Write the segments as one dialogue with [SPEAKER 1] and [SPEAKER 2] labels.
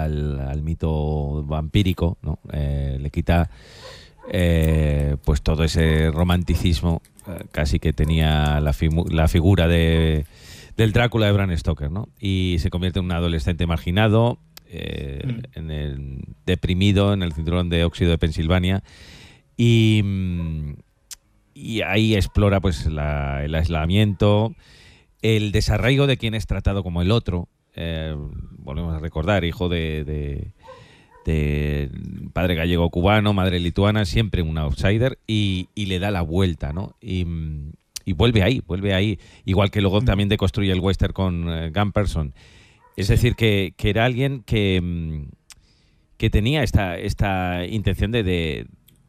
[SPEAKER 1] al mito vampírico, ¿no? Le quita pues todo ese romanticismo casi que tenía la figura del Drácula de Bram Stoker, ¿no? Y se convierte en un adolescente marginado, deprimido en el cinturón de óxido de Pensilvania, y ahí explora pues el aislamiento, el desarraigo de quien es tratado como el otro. Volvemos a recordar, hijo de padre gallego-cubano, madre lituana, siempre un outsider, y le da la vuelta, ¿no? Y vuelve ahí, igual que luego también deconstruye el western con Gunperson. Es decir, que era alguien que tenía esta intención de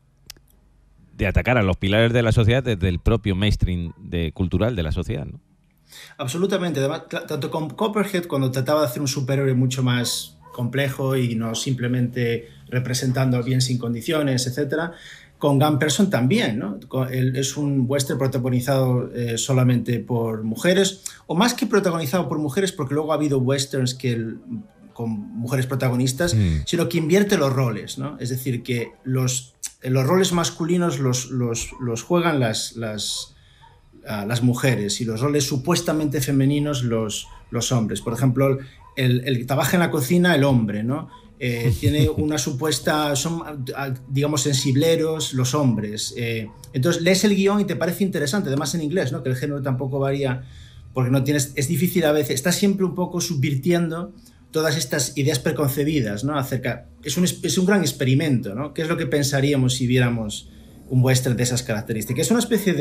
[SPEAKER 1] atacar a los pilares de la sociedad desde el propio mainstream cultural de la sociedad, ¿no?
[SPEAKER 2] Absolutamente. Además, tanto con Copperhead, cuando trataba de hacer un superhéroe mucho más complejo y no simplemente representando al bien sin condiciones, etcétera, con Gunperson también, ¿no? Es un western protagonizado solamente por mujeres, o más que protagonizado por mujeres, porque luego ha habido westerns con mujeres protagonistas, sino que invierte los roles, ¿no? Es decir, que los roles masculinos los juegan las mujeres, y los roles supuestamente femeninos los hombres. Por ejemplo, el que trabaja en la cocina, el hombre, ¿no? Tiene una supuesta... Son, digamos, sensibleros los hombres. Entonces lees el guión y te parece interesante, además en inglés, ¿no? Que el género tampoco varía, porque no tienes... Es difícil a veces, está siempre un poco subvirtiendo todas estas ideas preconcebidas, ¿no? Es un gran experimento, ¿no? ¿Qué es lo que pensaríamos si viéramos un western de esas características? Es una especie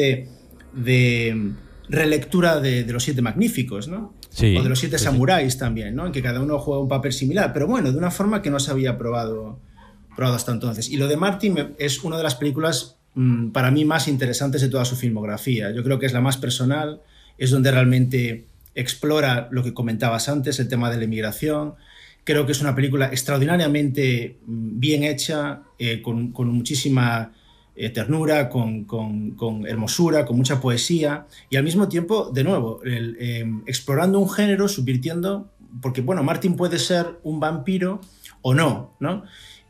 [SPEAKER 2] de relectura de los Siete Magníficos, ¿no?
[SPEAKER 1] Sí,
[SPEAKER 2] o de los Siete Samuráis también, ¿no? En que cada uno juega un papel similar, pero bueno, de una forma que no se había probado hasta entonces. Y lo de Martin es una de las películas para mí más interesantes de toda su filmografía. Yo creo que es la más personal, es donde realmente explora lo que comentabas antes, el tema de la inmigración. Creo que es una película extraordinariamente bien hecha, con muchísima ternura, con hermosura, con mucha poesía, y al mismo tiempo, de nuevo, explorando un género, subvirtiendo, porque bueno, Martin puede ser un vampiro o no, ¿no?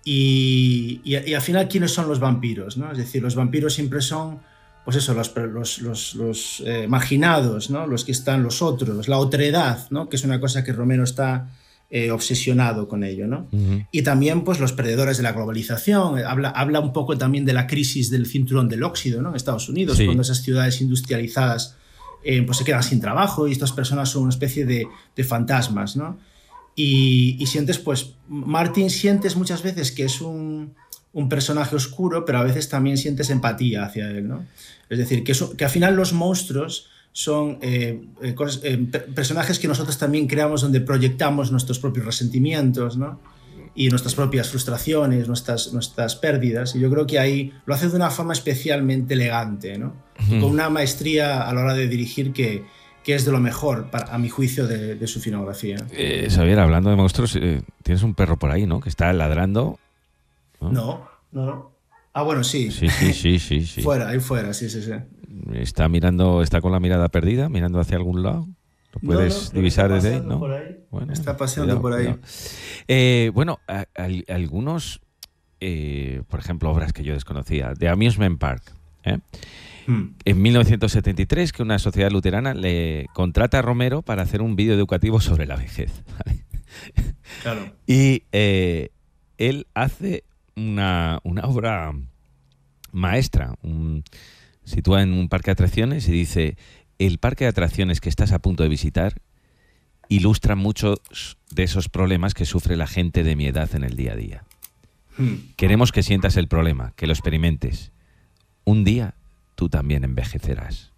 [SPEAKER 2] Y al final, ¿quiénes son los vampiros, ¿no? Es decir, los vampiros siempre son, pues eso, los marginados, ¿no? Los que están, los otros, la otredad, ¿no? Que es una cosa que Romero está obsesionado con ello, ¿no? Y también pues los perdedores de la globalización. Habla un poco también de la crisis del cinturón del óxido, ¿no? En Estados Unidos, sí, cuando esas ciudades industrializadas pues se quedan sin trabajo, y estas personas son una especie de fantasmas, ¿no? Y sientes, pues, Martin, sientes muchas veces que es un personaje oscuro, pero a veces también sientes empatía hacia él, ¿no? Es decir, que al final los monstruos son personajes que nosotros también creamos, donde proyectamos nuestros propios resentimientos, ¿no? Y nuestras propias frustraciones, nuestras pérdidas. Y yo creo que ahí lo hace de una forma especialmente elegante, ¿no? Con una maestría a la hora de dirigir que es de lo mejor, a mi juicio, de su filmografía.
[SPEAKER 1] Xavier, hablando de monstruos, tienes un perro por ahí, ¿no? Que está ladrando.
[SPEAKER 2] No. Ah, bueno, sí.
[SPEAKER 1] Sí.
[SPEAKER 2] Fuera, ahí fuera, sí.
[SPEAKER 1] Está con la mirada perdida, mirando hacia algún lado. ¿Lo puedes divisar desde ahí? ¿No?
[SPEAKER 2] Por ahí.
[SPEAKER 1] Bueno,
[SPEAKER 2] está paseando por ahí.
[SPEAKER 1] Bueno, algunos, por ejemplo, obras que yo desconocía. The Amusement Park. En 1973, que una sociedad luterana le contrata a Romero para hacer un vídeo educativo sobre la vejez. ¿Vale?
[SPEAKER 2] Claro.
[SPEAKER 1] Y él hace una obra maestra, sitúa en un parque de atracciones y dice: el parque de atracciones que estás a punto de visitar ilustra muchos de esos problemas que sufre la gente de mi edad en el día a día. Queremos que sientas el problema, que lo experimentes. Un día tú también envejecerás.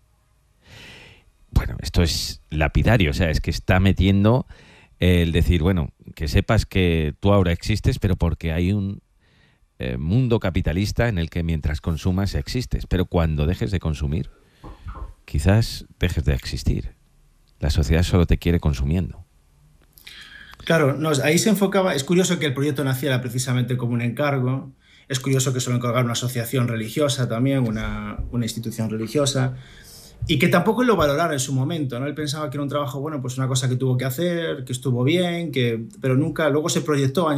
[SPEAKER 1] Bueno, esto es lapidario, o sea, es que está metiendo el decir, bueno, que sepas que tú ahora existes, pero porque hay un mundo capitalista en el que mientras consumas existes, pero cuando dejes de consumir, quizás dejes de existir. La sociedad solo te quiere consumiendo.
[SPEAKER 2] Claro, ahí se enfocaba. Es curioso que el proyecto naciera precisamente como un encargo. Es curioso que se lo encargara una asociación religiosa también, una institución religiosa, y que tampoco lo valorara en su momento, ¿no? Él pensaba que era un trabajo, bueno, pues una cosa que tuvo que hacer, que estuvo bien, pero nunca, luego se proyectó